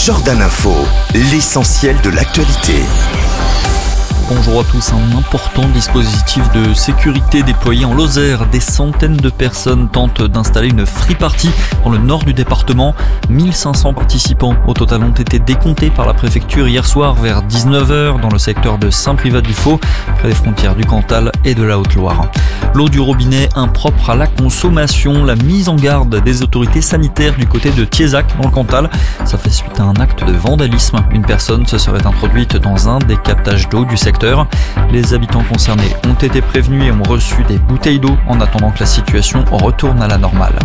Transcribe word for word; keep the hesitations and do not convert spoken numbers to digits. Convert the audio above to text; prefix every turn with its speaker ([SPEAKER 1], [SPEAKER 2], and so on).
[SPEAKER 1] Jordan Info, l'essentiel de l'actualité.
[SPEAKER 2] Bonjour à tous, un important dispositif de sécurité déployé en Lozère. Des centaines de personnes tentent d'installer une free party dans le nord du département. mille cinq cents participants au total ont été décomptés par la préfecture hier soir vers dix-neuf heures dans le secteur de Saint-Privat-du-Faux, près des frontières du Cantal et de la Haute-Loire. L'eau du robinet impropre à la consommation, la mise en garde des autorités sanitaires du côté de Thiézac dans le Cantal. Ça fait suite à un acte de vandalisme. Une personne se serait introduite dans un des captages d'eau du secteur. Les habitants concernés ont été prévenus et ont reçu des bouteilles d'eau en attendant que la situation retourne à la normale.